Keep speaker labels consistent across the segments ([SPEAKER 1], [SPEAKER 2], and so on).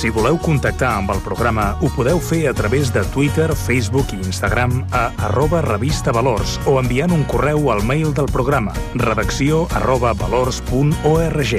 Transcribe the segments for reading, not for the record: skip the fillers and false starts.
[SPEAKER 1] Si voleu contactar amb el programa, ho podeu fer a través de Twitter, Facebook i Instagram a @revistavalors o enviant un correu al mail del programa redacció@valors.org.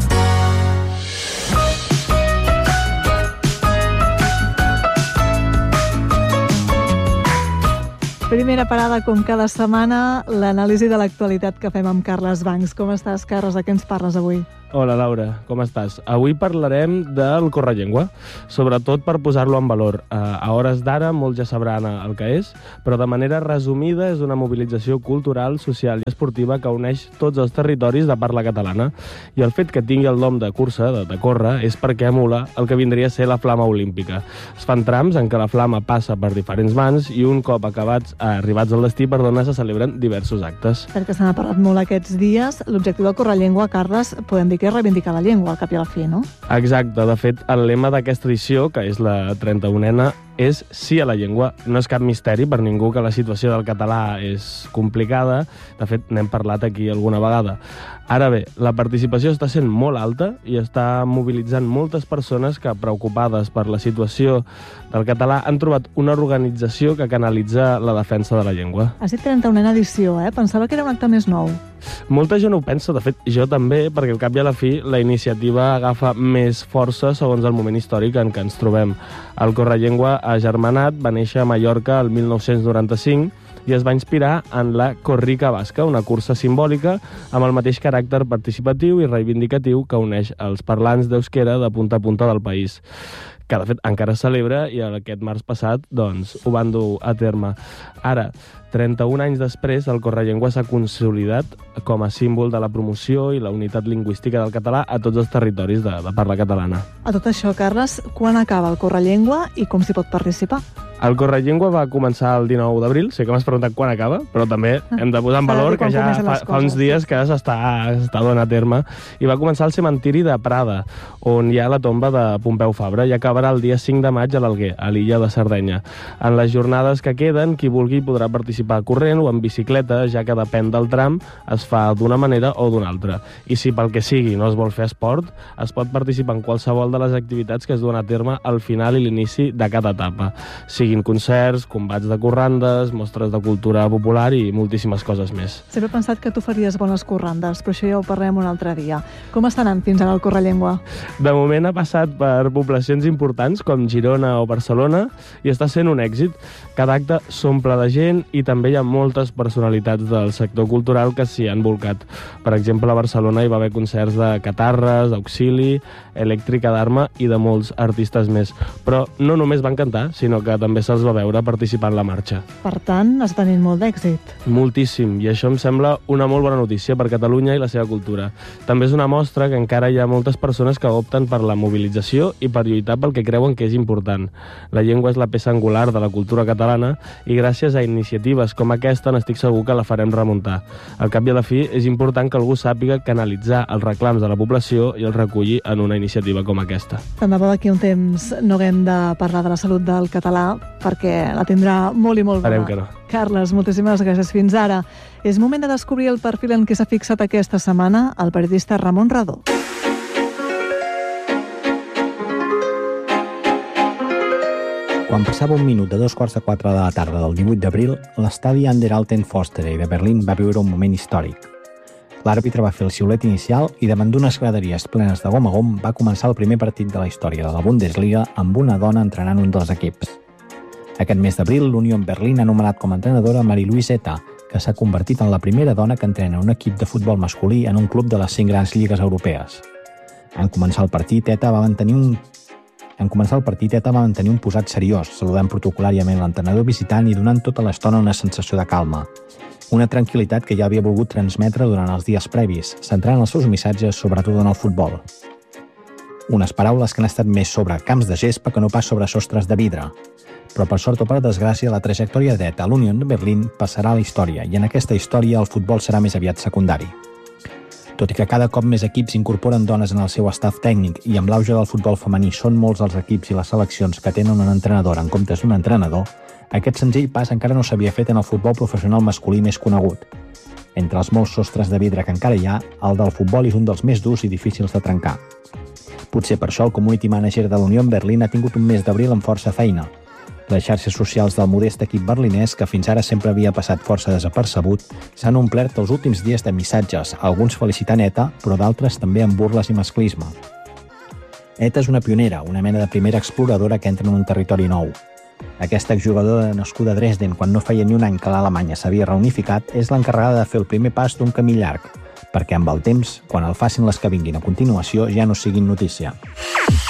[SPEAKER 2] Primera parada, com cada setmana, l'anàlisi de l'actualitat que fem amb Carles Bancs. Com estàs, Carles? De què ens parles avui?
[SPEAKER 3] Hola, Laura, com estàs? Avui parlarem del Correllengua, sobretot per posar-lo en valor. A hores d'ara, molts ja sabran el que és, però de manera resumida és una mobilització cultural, social i esportiva que uneix tots els territoris de parla catalana. I el fet que tingui el nom de cursa, de córrer, és perquè emula el que vindria a ser la flama olímpica. Es fan trams en què la flama passa per diferents mans i un cop arribats al destí, se celebren diversos actes.
[SPEAKER 2] Perquè se n'ha parlat molt aquests dies. L'objectiu del Correllengua, Carles, podem dir que és reivindicar la llengua, al cap i a la fi, no?
[SPEAKER 3] Exacte. De fet, el lema d'aquesta edició, que és la 31a, és sí a la llengua. No és cap misteri per ningú que la situació del català és complicada. De fet, n'hem parlat aquí alguna vegada. Ara bé, la participació està sent molt alta i està mobilitzant moltes persones que, preocupades per la situació del català, han trobat una organització que canalitza la defensa de la llengua.
[SPEAKER 2] Has dit 31a edició, eh? Pensava que era un acte més nou.
[SPEAKER 3] Molta gent ho pensa, de fet, jo també, perquè al cap i a la fi la iniciativa agafa més força segons el moment històric en què ens trobem. El Correllengua agermanat va néixer a Mallorca el 1995 i es va inspirar en la Corrica Basca, una cursa simbòlica amb el mateix caràcter participatiu i reivindicatiu que uneix els parlants d'euskera de punta a punta del país, que de fet encara es celebra i aquest març passat ho van dur a terme. Ara, 31 anys després, el Correllengua s'ha consolidat com a símbol de la promoció i la unitat lingüística del català a tots els territoris de parla catalana.
[SPEAKER 2] A tot això, Carles, quan acaba el Correllengua i com s'hi pot participar?
[SPEAKER 3] El Correllengua va començar el 19 d'abril, sé que m'has preguntat quan acaba, però també hem de posar en valor que ja fa uns dies que s'està donant a terme, i va començar al cementiri de Prada, on hi ha la tomba de Pompeu Fabra, i acabarà el dia 5 de maig a l'Alguer, a l'illa de Sardenya. En les jornades que queden, qui vulgui podrà participar corrent o en bicicleta, ja que depèn del tram, es fa d'una manera o d'una altra. I si pel que sigui no es vol fer esport, es pot participar en qualsevol de les activitats que es duen a terme al final i l'inici de cada etapa. Siguin concerts, combats de corrandes, mostres de cultura popular i moltíssimes coses més.
[SPEAKER 2] Sempre he pensat que tu faries bones corrandes, però això ja ho parlem un altre dia. Com està anant fins ara el Correllengua?
[SPEAKER 3] De moment ha passat per poblacions importants com Girona o Barcelona i està sent un èxit. Cada acte s'omple de gent i també hi ha moltes personalitats del sector cultural que s'hi han volcat. Per exemple, a Barcelona hi va haver concerts de Catarres, Auxili, Elèctrica d'Arma i de molts artistes més. Però no només van cantar, sinó que també se'ls va veure participar en la marxa.
[SPEAKER 2] Per tant, està tenint molt d'èxit.
[SPEAKER 3] Moltíssim, i això em sembla una molt bona notícia per Catalunya i la seva cultura. També és una mostra que encara hi ha moltes persones que opten per la mobilització i per lluitar pel que creuen que és important. La llengua és la peça angular de la cultura catalana i gràcies a iniciatives com aquesta n'estic segur que la farem remuntar. Al cap i a la fi, és important que algú sàpiga canalitzar els reclams de la població i els reculli en una iniciativa com aquesta.
[SPEAKER 2] Tant de bo d'aquí un temps no haguem de parlar de la salut del català, perquè la tindrà molt i molt bona.
[SPEAKER 3] Esperem que no.
[SPEAKER 2] Carles, moltíssimes gràcies. Fins ara. És moment de descobrir el perfil en què s'ha fixat aquesta setmana el periodista Ramon Radó.
[SPEAKER 4] Quan passava un minut de 3:15 de la tarda del 18 d'abril, l'estadi Under Alten Försterei de Berlín va viure un moment històric. L'àrbitre va fer el xiulet inicial i davant d'unes graderies plenes de gom a gom va començar el primer partit de la història de la Bundesliga amb una dona entrenant un dels equips. Aquest mes d'abril, l'Union Berlin ha nomenat com a entrenadora Marie-Louise Eta, que s'ha convertit en la primera dona que entrena un equip de futbol masculí en un club de les 5 grans lligues europees. En començar el partit, Eta va mantenir un posat seriós, saludant protocolàriament l'entrenador visitant i donant tota l'estona una sensació de calma. Una tranquil·litat que ja havia volgut transmetre durant els dies previs, centrant els seus missatges sobretot en el futbol. Unes paraules que han estat més sobre camps de gespa que no pas sobre sostres de vidre. Però per sort o per desgràcia, la trajectòria d'Eta a l'Union de Berlín passarà a la història i en aquesta història el futbol serà més aviat secundari. Tot i que cada cop més equips incorporen dones en el seu staff tècnic i amb l'auge del futbol femení són molts els equips i les seleccions que tenen una entrenadora en comptes d'un entrenador, aquest senzill pas encara no s'havia fet en el futbol professional masculí més conegut. Entre els molts sostres de vidre que encara hi ha, el del futbol és un dels més durs i difícils de trencar. Potser per això el community manager de l'Unió en Berlín ha tingut un mes d'abril amb força feina. Les xarxes socials del modest equip berlinès, que fins ara sempre havia passat força desapercebut, s'han omplert els últims dies de missatges, alguns felicitant ETA, però d'altres també amb burles i masclisme. ETA és una pionera, una mena de primera exploradora que entra en un territori nou. Aquesta exjugadora nascuda a Dresden quan no feia ni un any que l'Alemanya s'havia reunificat és l'encarregada de fer el primer pas d'un camí llarg, perquè amb el temps, quan el facin les que vinguin a continuació, ja no siguin notícia.